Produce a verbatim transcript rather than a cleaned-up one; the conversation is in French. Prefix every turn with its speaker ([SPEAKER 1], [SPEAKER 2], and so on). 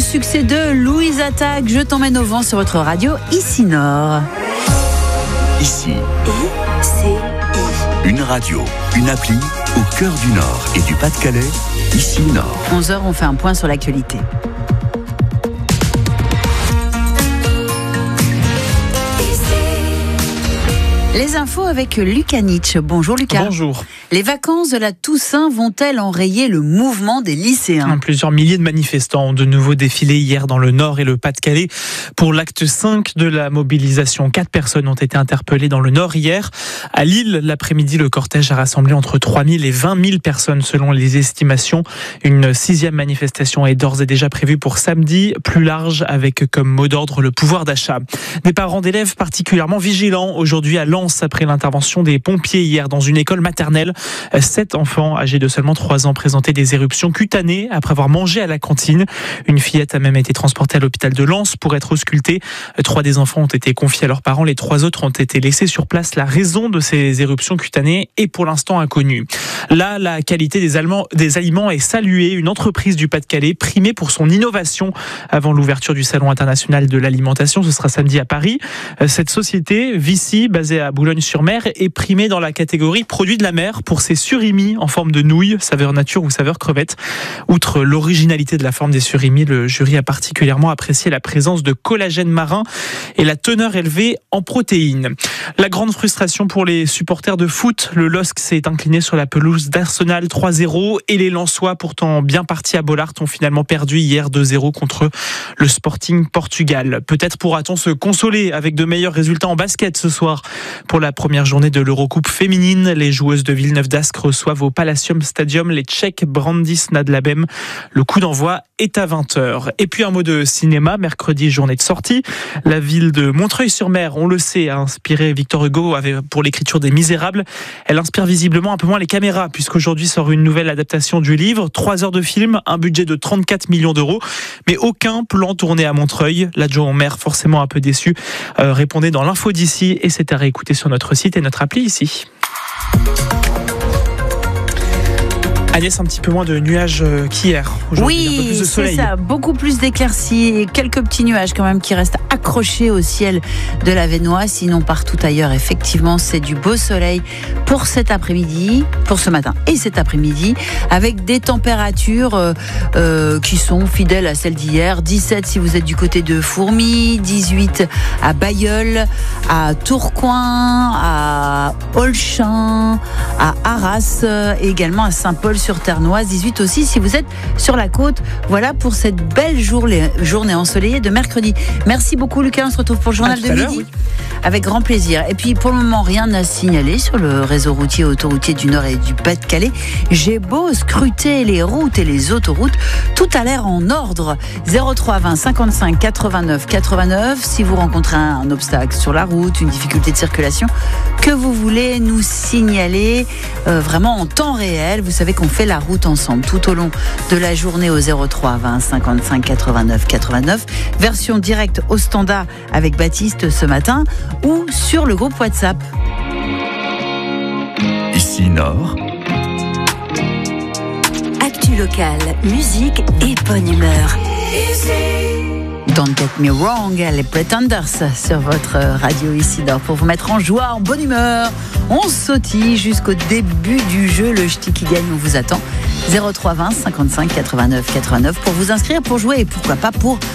[SPEAKER 1] succès de Louise Attaque, Je t'emmène au vent sur votre radio, ici Nord.
[SPEAKER 2] Ici,
[SPEAKER 3] I C I.
[SPEAKER 2] une radio, une appli au cœur du Nord et du Pas-de-Calais, ici Nord.
[SPEAKER 1] onze heures, on fait un point sur l'actualité. Les infos avec Lucas Nietzsche. Bonjour Lucas.
[SPEAKER 4] Bonjour.
[SPEAKER 1] Les vacances de la Toussaint vont-elles enrayer le mouvement des lycéens ?
[SPEAKER 4] Plusieurs milliers de manifestants ont de nouveau défilé hier dans le Nord et le Pas-de-Calais pour l'acte cinq de la mobilisation. Quatre personnes ont été interpellées dans le Nord hier. À Lille, l'après-midi, le cortège a rassemblé entre trois mille et vingt mille personnes selon les estimations. Une sixième manifestation est d'ores et déjà prévue pour samedi, plus large, avec comme mot d'ordre le pouvoir d'achat. Des parents d'élèves particulièrement vigilants aujourd'hui à Lens après l'intervention des pompiers hier dans une école maternelle. Sept enfants âgés de seulement trois ans présentaient des éruptions cutanées après avoir mangé à la cantine. Une fillette a même été transportée à l'hôpital de Lens pour être auscultée. Trois des enfants ont été confiés à leurs parents. Les trois autres ont été laissés sur place. La raison de ces éruptions cutanées est pour l'instant inconnue. Là, la qualité des, Allemands, des aliments est saluée. Une entreprise du Pas-de-Calais primée pour son innovation avant l'ouverture du Salon international de l'alimentation. Ce sera samedi à Paris. Cette société, Vici, basée à Boulogne-sur-Mer, est primée dans la catégorie produits de la mer pour ses surimi en forme de nouilles, saveur nature ou saveur crevette. Outre l'originalité de la forme des surimi, le jury a particulièrement apprécié la présence de collagène marin et la teneur élevée en protéines. La grande frustration pour les supporters de foot, le L O S C s'est incliné sur la pelouse d'Arsenal trois zéro et les Lensois, pourtant bien partis à Bollaert, ont finalement perdu hier deux zéro contre le Sporting Portugal. Peut-être pourra-t-on se consoler avec de meilleurs résultats en basket ce soir. Pour la première journée de l'Eurocoupe féminine, les joueuses de Villeneuve d'Ascq reçoivent au Palacium Stadium les Tchèques Brandis Nadlabem. Le coup d'envoi est à vingt heures. Et puis un mot de cinéma, mercredi, journée de sortie. La ville de Montreuil-sur-Mer, on le sait, a inspiré Victor Hugo pour l'écriture des Misérables. Elle inspire visiblement un peu moins les caméras, puisqu'aujourd'hui sort une nouvelle adaptation du livre. Trois heures de film, un budget de trente-quatre millions d'euros, mais aucun plan tourné à Montreuil. L'adjoint au maire, forcément un peu déçu, euh, répondait dans l'info d'ici, et c'est à réécouter sur notre site et notre appli ici. Agnès, un petit peu moins de nuages qu'hier. Aujourd'hui, un peu plus de
[SPEAKER 1] Oui,
[SPEAKER 4] soleil.
[SPEAKER 1] c'est ça, beaucoup plus d'éclaircies et quelques petits nuages quand même qui restent accrochés au ciel de la Vénois. Sinon, partout ailleurs, effectivement, c'est du beau soleil pour cet après-midi, pour ce matin et cet après-midi, avec des températures euh, euh, qui sont fidèles à celles d'hier. dix-sept si vous êtes du côté de Fourmies, dix-huit à Bailleul, à Tourcoing, à Olchin, à Arras, et également à Saint-Paul sur Ternoise, dix-huit aussi si vous êtes sur la côte. Voilà pour cette belle journée, journée ensoleillée de mercredi. Merci beaucoup Lucas, on se retrouve pour le journal de midi. Oui. Avec grand plaisir. Et puis pour le moment, rien à signaler sur le réseau routier autoroutier du Nord et du Pas-de-Calais. J'ai beau scruter les routes et les autoroutes, tout a l'air en ordre. zéro trois vingt cinquante-cinq quatre-vingt-neuf quatre-vingt-neuf si vous rencontrez un obstacle sur la route, une difficulté de circulation que vous voulez nous signaler euh, vraiment en temps réel. Vous savez qu'on fait la route ensemble tout au long de la journée au zéro trois vingt cinquante-cinq quatre-vingt-neuf quatre-vingt-neuf. Version directe au standard avec Baptiste ce matin ou sur le groupe WhatsApp.
[SPEAKER 2] Ici Nord.
[SPEAKER 3] Actu locale, musique et bonne humeur.
[SPEAKER 1] Don't Get Me Wrong, les Pretenders sur votre radio ici Nord pour vous mettre en joie, en bonne humeur. On sautille jusqu'au début du jeu. Le ch'ti qui gagne, on vous attend. zéro trois vingt cinquante-cinq quatre-vingt-neuf quatre-vingt-neuf pour vous inscrire, pour jouer et pourquoi pas pour